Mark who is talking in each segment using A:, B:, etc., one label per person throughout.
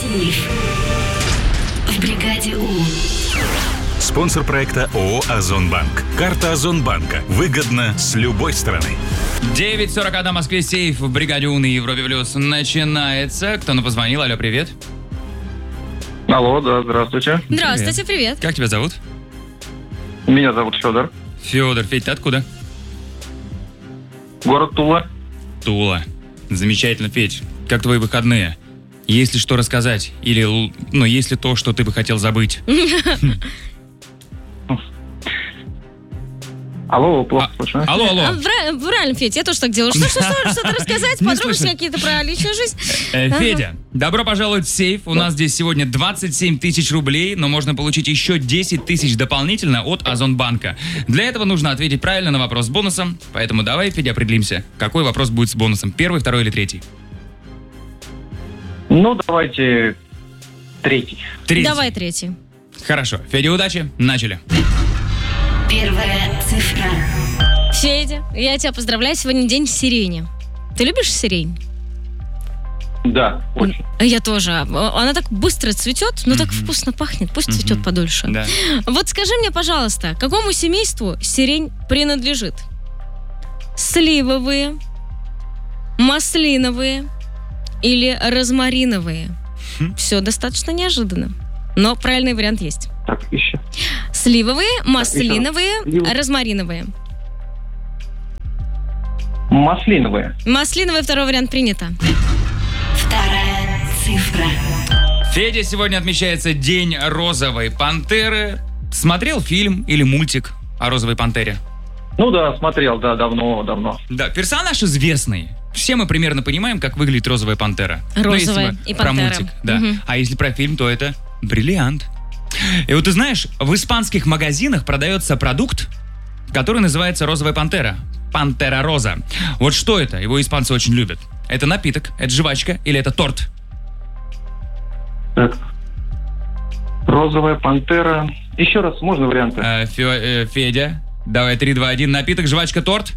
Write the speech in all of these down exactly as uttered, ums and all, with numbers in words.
A: сейф в бригаде У.
B: Спонсор проекта ООО «Озонбанк». Карта Озонбанка. Выгодно с любой стороны.
C: девять сорок один в Москве, сейф в бригаде У на Европе Плюс начинается. Кто нам позвонил? Алло, привет.
D: Алло, да, здравствуйте.
E: Здравствуйте, привет.
C: Как тебя зовут?
D: Меня зовут Федор.
C: Федор. Федь, ты откуда?
D: Город Тула.
C: Тула. Замечательно, Федь. Как твои выходные? Есть ли что рассказать? Или, ну, есть ли то, что ты бы хотел забыть?
D: Алло, плохо слышно.
C: Алло, алло.
E: А, правильно, правильно, Федь, я тоже так делаю. Что, что, что, что-то рассказать,
C: Не
E: подробности
C: слышно.
E: какие-то про личную жизнь.
C: Э,
E: Ага.
C: Федя, добро пожаловать в сейф. У нас здесь сегодня двадцать семь тысяч рублей, но можно получить еще десять тысяч дополнительно от Озонбанка. Для этого нужно ответить правильно на вопрос с бонусом. Поэтому давай, Федя, определимся, какой вопрос будет с бонусом. Первый, второй или третий?
D: Ну, давайте третий.
C: Третий.
E: Давай третий.
C: Хорошо. Федя, удачи. Начали.
A: Первая цифра.
E: Федя, я тебя поздравляю, сегодня день сирени. Ты любишь сирень?
D: Да, очень.
E: Я тоже. Она так быстро цветет, но так вкусно пахнет. Пусть цветет подольше.
C: Да.
E: Вот скажи мне, пожалуйста, какому семейству сирень принадлежит? Сливовые, маслиновые или розмариновые? Все достаточно неожиданно. Но правильный вариант есть.
D: Так, еще.
E: Сливовые, маслиновые,
D: Сливы.
E: розмариновые.
D: Маслиновые.
E: Маслиновый второй вариант принято.
A: Вторая цифра.
C: Федя, сегодня отмечается День розовой пантеры. Смотрел фильм или мультик о розовой пантере?
D: Ну да, смотрел, да, давно, давно.
C: Да, персонаж известный. Все мы примерно понимаем, как выглядит розовая пантера. Ну, если
E: Розовая
C: мы
E: и
C: про
E: пантера.
C: мультик, да.
E: Мгм.
C: А если про фильм, то это бриллиант. И вот ты знаешь, в испанских магазинах продается продукт, который называется розовая пантера. Пантера роза. Вот что это? Его испанцы очень любят. Это напиток, это жвачка или это торт?
D: Так. Розовая пантера. Еще раз, можно варианты?
C: Э, Фе- э, Федя, давай три, два, один. Напиток, жвачка, торт.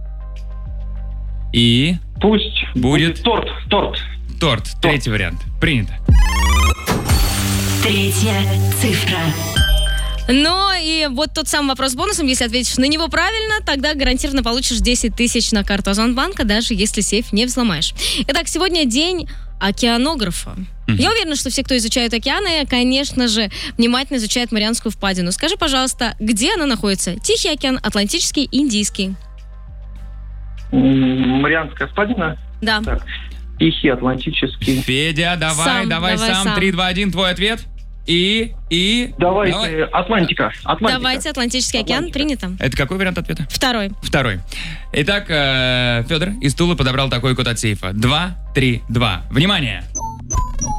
C: И
D: Пусть
C: будет-
D: торт, торт.
C: торт. Третий вариант. Принято.
A: Третья цифра.
E: Ну и вот тот самый вопрос с бонусом. Если ответишь на него правильно, тогда гарантированно получишь десять тысяч на карту Озонбанка, даже если сейф не взломаешь. Итак, сегодня день океанографа. Я уверена, что все, кто изучают океаны, конечно же, внимательно изучают Марианскую впадину. Скажи, пожалуйста, где она находится? Тихий океан, Атлантический, Индийский?
D: М, Марианская впадина.
E: Да.
D: Так. Тихий, Атлантический.
C: Федя, давай,
E: Сам,
C: давай,
E: давай
C: сам.
E: сам.
C: Три, два, один, твой ответ. И, и...
D: Давайте,
C: Давай.
D: Атлантика. Атлантика.
E: Давайте, Атлантический океан,
D: Атлантика.
E: принято.
C: Это какой вариант ответа?
E: Второй.
C: Второй. Итак, э, Федор из Тулы подобрал такой код от сейфа. Два, три, два. Внимание!